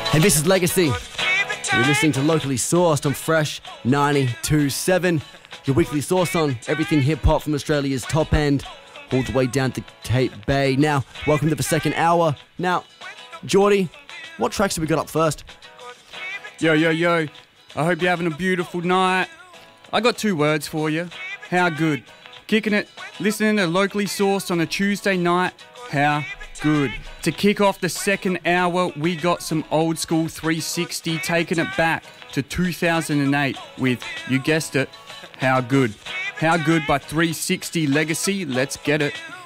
Hey, this is Legacy. You're listening to Locally Sourced on Fresh 92.7, your weekly source on everything hip-hop from Australia's top end all the way down to Cape Bay. Now, welcome to the second hour. Now, Geordie, what tracks have we got up first? Yo. I hope you're having a beautiful night. I got 2 words for you. How good. Kicking it, listening to Locally Sourced on a Tuesday night. How good. To kick off the second hour, we got some old school 360, taking it back to 2008 with, you guessed it, How Good. How Good by 360 Legacy. Let's get it.